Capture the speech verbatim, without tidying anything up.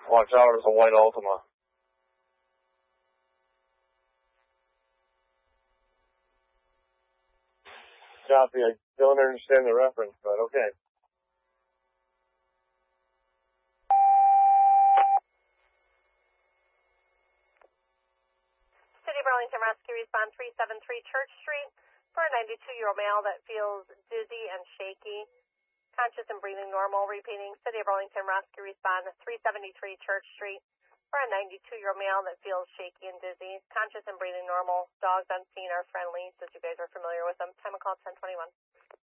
Watch out, it's a white Altima. Copy, I don't understand the reference, but okay. City of Arlington Rescue, respond three seven three Church Street for a ninety-two-year-old male that feels dizzy and shaky, conscious and breathing normal. Repeating, City of Arlington Rescue, respond three seventy-three Church Street for a ninety-two-year-old male that feels shaky and dizzy, conscious and breathing normal. Dogs on scene are friendly, since you guys are familiar with them. Time of call ten twenty-one.